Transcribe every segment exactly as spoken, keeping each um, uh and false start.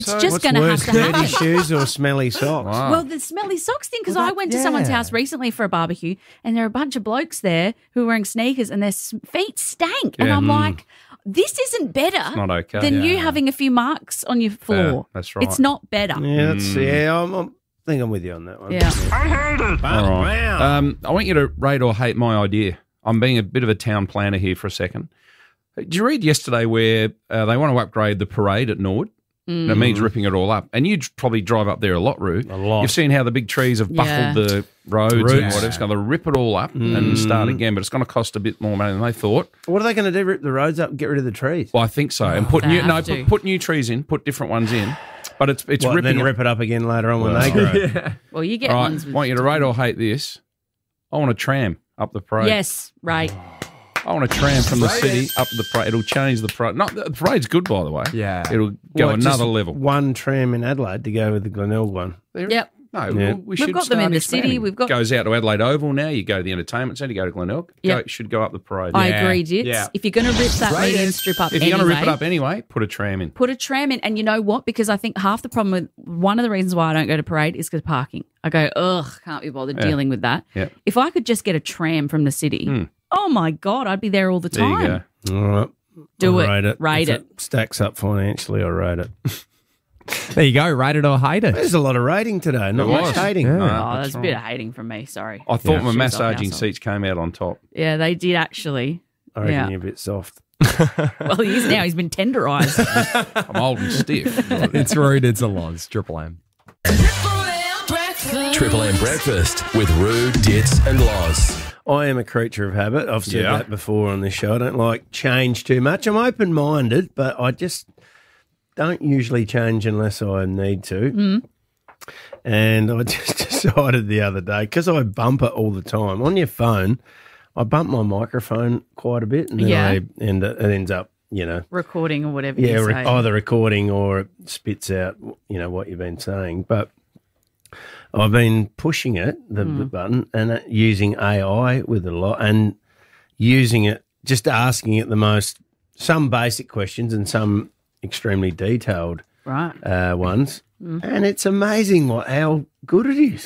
It's So just what's going to have worse, to dirty happen. shoes or smelly socks? Wow. Well, the smelly socks thing, because Well, I that- went to someone's yeah. house recently for a barbecue and there are a bunch of blokes there who were wearing sneakers and their s- feet stank. And Yeah. I'm Mm. like, this isn't better not okay. than you Yeah. having a few marks on your floor. Yeah, that's right. It's not better. Yeah, that's, Mm. yeah. I'm, I'm, I think I'm with you on that one. Yeah. All right. Um, I want you to rate or hate my idea. I'm being a bit of a town planner here for a second. Did you read yesterday where uh, they want to upgrade the parade at Norwood? Mm. That means ripping it all up. And you probably drive up there a lot, Roo. A lot. You've seen how the big trees have buckled Yeah. the roads and Roots. whatever. It's going to rip it all up and start again, but it's going to cost a bit more money than they thought. What are they going to do? Rip the roads up and get rid of the trees? Well, I think so. And put They new no, have to. put, put new trees in, put different ones in. But it's it's What, ripping then it. rip it up again later on when they grow. Well, you get All right, ones with. I want you to rate or hate this. I want a tram up the parade. Yes, right. I want a tram from the city up the parade. It'll change the parade. Not the parade's good, by the way. Yeah. It'll go What, just another level. One tram in Adelaide to go with the Glenelg one. Yep. No, Yeah. well, we We've should got them start in the city. expanding. We've got- goes out to Adelaide Oval now. You go to the entertainment centre. You go to Glenelg. Go, Yep. it should go up the parade. I Yeah. agree, Dits. Yeah. If you're going to rip that median strip up if you're anyway, going to rip it up anyway, put a tram in. put a tram in. And you know what? Because I think half the problem with one of the reasons why I don't go to parade is because parking. I go, ugh, can't be bothered Yeah. dealing with that. Yeah. If I could just get a tram from the city, Hmm. oh my God, I'd be there all the There time. you go. All right. Do I'll it. Rate it. Rate If it. stacks up financially, I'll rate it. There you go. Rate it or hate it. There's a lot of rating today. Not There much was. hating. Yeah. No, Oh, that's that's a bit right. of hating from me. Sorry. I thought my Shoes off massaging now, so- seats came out on top. Yeah, they did actually. I reckon Yeah. you're a bit soft. Well, he is now. He's been tenderised. I'm old and stiff. It's rude. It's a loz. Triple M. Triple M Breakfast with Roo, Dits and Loz. I am a creature of habit. I've said Yeah. that before on this show. I don't like change too much. I'm open-minded, but I just don't usually change unless I need to. And I just decided the other day, because I bump it all the time, on your phone, I bump my microphone quite a bit, and then Yeah. I end it, it ends up, you know, Recording or whatever yeah, you re- say. either recording or it spits out, you know, what you've been saying. But I've been pushing it, the, Hmm. the button, and uh, using A I with it a lot, and using it, just asking it the most, some basic questions and some extremely detailed Right. uh, ones. Hmm. And it's amazing what how good it is.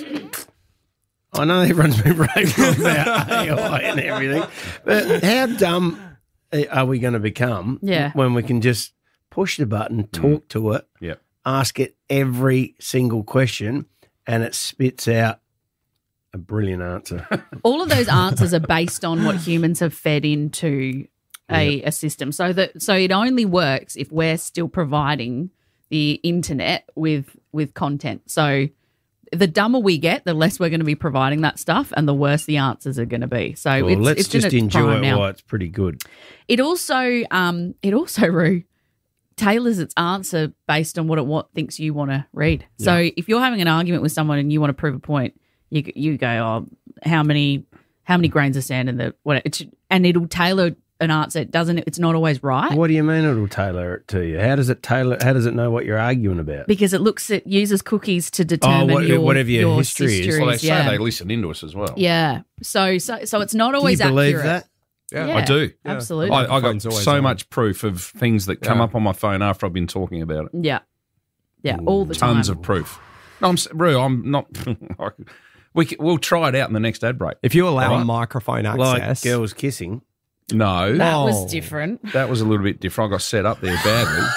I know everyone's been raving on about A I and everything, but how dumb are we going to become Yeah. when we can just push the button, talk to it, Yep. ask it every single question, and it spits out a brilliant answer. All of those answers are based on what humans have fed into a, a system. So that so it only works if we're still providing the internet with with content. So the dumber we get, the less we're going to be providing that stuff, and the worse the answers are going to be. So Well, it's, let's it's in just its enjoy prime it now. while it's pretty good. It also um it also Roo, tailors its answer based on what it what thinks you want to read. So if you're having an argument with someone and you want to prove a point, you you go, oh, how many how many grains of sand in the what? It's, and it'll tailor an answer. It doesn't. It's not always right What do you mean it'll tailor it to you? How does it tailor? How does it know what you're arguing about? because it looks it uses cookies to determine what- your whatever your history is. histories, Well, they say yeah. they listen into us as well. yeah. So so so it's not Do you always believe accurate. that? Yeah, I do. absolutely. I, I got Phone's always so on. much proof of things that come Yeah. up on my phone after I've been talking about it. yeah, yeah, all the time. Tons of proof. No, I'm, s- Roo, I'm not. we can, we'll try it out in the next ad break. If you allow Right. a microphone Like access, girls kissing. No, That Oh. was different. that was a little bit different. I got set up there badly.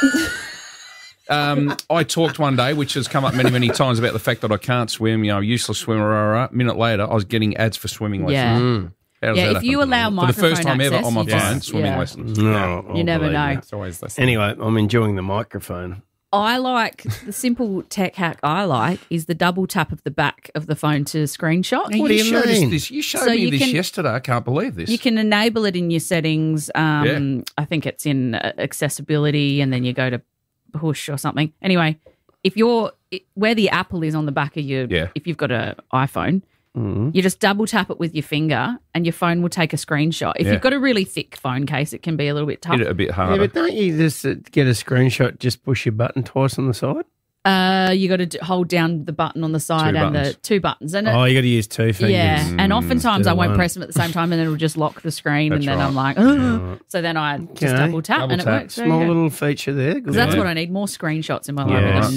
um, I talked one day, which has come up many, many times, about the fact that I can't swim. You know, useless swimmer. Rah, rah. A minute later, I was getting ads for swimming lessons. Yeah. Mm. How does Yeah, that if you happen? allow for the first microphone time ever access, on my you phone, just- swimming yeah. lessons. No, You never know. it's always listening. Anyway, I'm enjoying the microphone. I like the simple tech hack I like is the double tap of the back of the phone to screenshot. Now, What do you you showed us mean? this. You showed So me you this can- yesterday. I can't believe this. You can enable it in your settings. Um, Yeah. I think it's in uh, accessibility, and then you go to push or something. Anyway, if you're it- where the Apple is on the back of your, Yeah. if you've got an iPhone, Mm-hmm. you just double tap it with your finger, and your phone will take a screenshot. If Yeah. you've got a really thick phone case, it can be a little bit tough. Hit it a bit Yeah, harder. but don't you just uh, get a screenshot, just push your button twice on the side? Uh, you got to d- hold down the button on the side Two and buttons. the two buttons. And it, Oh, you got to use two fingers. yeah, and oftentimes instead I of won't one. press them at the same time, and then it'll just lock the screen, That's and then right. I'm like, oh. So then I just Okay. double tap, Double and it tap. works. There you Small go. little feature there. Good That's work. what I need, more screenshots in my Yeah. life.